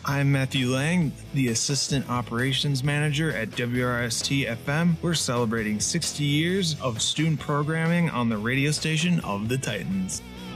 I'm Matthew Lang, the Assistant Operations Manager at WRST FM. We're celebrating 60 years of student programming on the radio station of the Titans.